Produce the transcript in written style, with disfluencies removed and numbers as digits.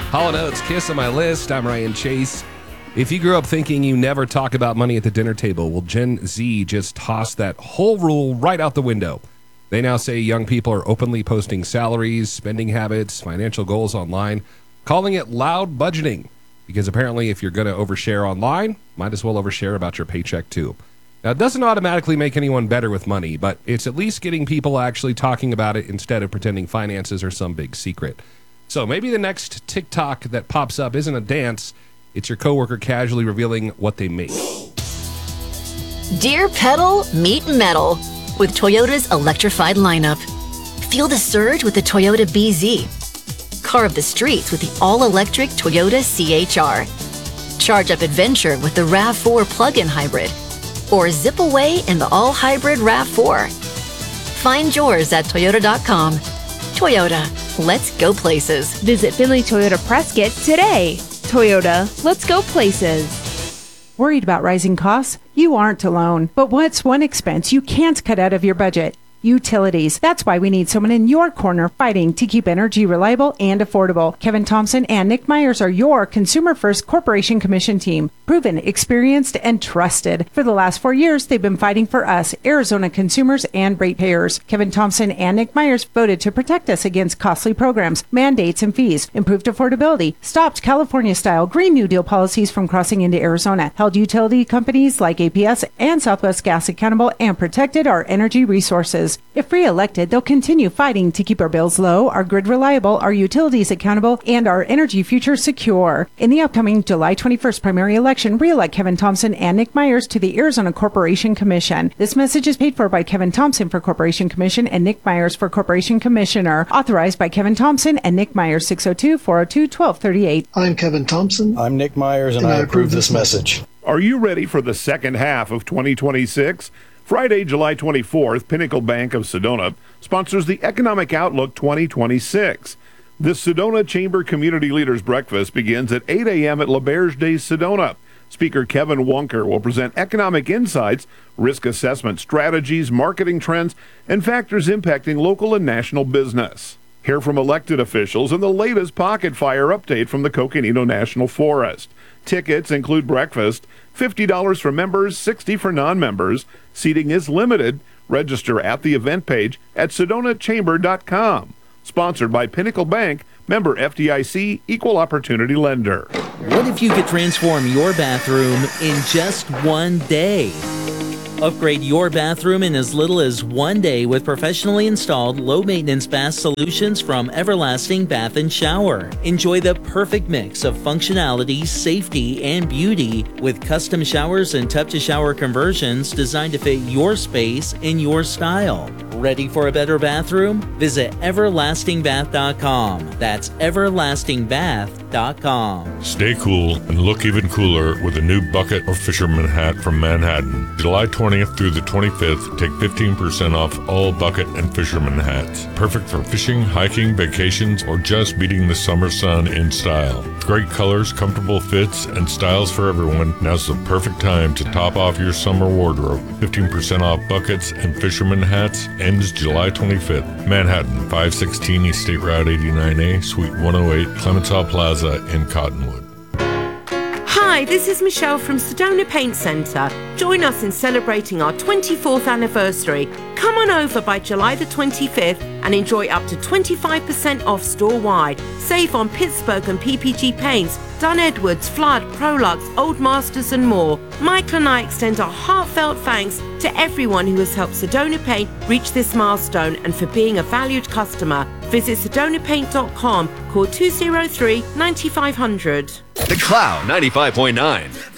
Hall & Oates, Kiss on my list. I'm Ryan Chase. If you grew up thinking you never talk about money at the dinner table, well, Gen Z just tossed that whole rule right out the window. They now say young people are openly posting salaries, spending habits, financial goals online, calling it loud budgeting. Because apparently if you're going to overshare online, might as well overshare about your paycheck too. Now, it doesn't automatically make anyone better with money, but it's at least getting people actually talking about it instead of pretending finances are some big secret. So maybe the next TikTok that pops up isn't a dance, it's your coworker casually revealing what they make. Dear Pedal, meet metal with Toyota's electrified lineup. Feel the surge with the Toyota BZ. Carve the streets with the all-electric Toyota CHR. Charge up adventure with the RAV4 plug-in hybrid. Or zip away in the all-hybrid RAV4. Find yours at Toyota.com. Toyota, let's go places. Visit Finley Toyota Prescott today. Toyota, let's go places. Worried about rising costs? You aren't alone. But what's one expense you can't cut out of your budget? Utilities. That's why we need someone in your corner fighting to keep energy reliable and affordable. Kevin Thompson and Nick Myers are your Consumer First Corporation Commission team. Proven, experienced, and trusted. For the last 4 years, they've been fighting for us, Arizona consumers and ratepayers. Kevin Thompson and Nick Myers voted to protect us against costly programs, mandates, and fees, improved affordability, stopped California-style Green New Deal policies from crossing into Arizona, held utility companies like APS and Southwest Gas accountable, and protected our energy resources. If re-elected, they'll continue fighting to keep our bills low, our grid reliable, our utilities accountable, and our energy future secure. In the upcoming July 21st primary election, re-elect Kevin Thompson and Nick Myers to the Arizona Corporation Commission. This message is paid for by Kevin Thompson for Corporation Commission and Nick Myers for Corporation Commissioner. Authorized by Kevin Thompson and Nick Myers, 602-402-1238. I'm Kevin Thompson. I'm Nick Myers, and I approve this message. Are you ready for the second half of 2026? Friday, July 24th, Pinnacle Bank of Sedona sponsors the Economic Outlook 2026. This Sedona Chamber Community Leaders Breakfast begins at 8 a.m. at L'Auberge de Sedona. Speaker Kevin Wonker will present economic insights, risk assessment strategies, marketing trends, and factors impacting local and national business. Hear from elected officials and the latest pocket fire update from the Coconino National Forest. Tickets include breakfast, $50 for members, $60 for non-members. Seating is limited. Register at the event page at sedonachamber.com. Sponsored by Pinnacle Bank, member FDIC, equal opportunity lender. What if you could transform your bathroom in just one day? Upgrade your bathroom in as little as 1 day with professionally installed low-maintenance bath solutions from Everlasting Bath & Shower. Enjoy the perfect mix of functionality, safety, and beauty with custom showers and tub-to-shower conversions designed to fit your space in your style. Ready for a better bathroom? Visit everlastingbath.com. That's everlastingbath.com. Stay cool and look even cooler with a new bucket or fisherman hat from Manhattan. July 20th through the 25th, take 15% off all bucket and fisherman hats. Perfect for fishing, hiking, vacations, or just beating the summer sun in style. With great colors, comfortable fits, and styles for everyone, now's the perfect time to top off your summer wardrobe. 15% off buckets and fisherman hats ends July 25th. Manhattan, 516 East State Route 89A, Suite 108, Clemenceau Plaza in Cottonwood. Hi, this is Michelle from Sedona Paint Centre. Join us in celebrating our 24th anniversary. Come on over by July the 25th and enjoy up to 25% off store-wide. Save on Pittsburgh and PPG paints, Dunn Edwards, Flood, Prolux, Old Masters and more. Michael and I extend our heartfelt thanks to everyone who has helped Sedona Paint reach this milestone and for being a valued customer. Visit sedonapaint.com, call 203-9500. The Cloud 95.9.